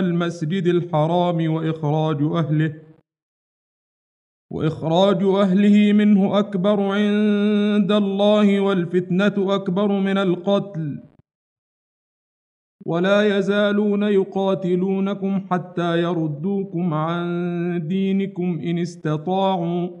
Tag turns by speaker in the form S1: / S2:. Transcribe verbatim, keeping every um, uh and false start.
S1: المسجد الحرام وإخراج أهله وإخراج أهله منه أكبر عند الله والفتنة أكبر من القتل ولا يزالون يقاتلونكم حتى يردوكم عن دينكم إن استطاعوا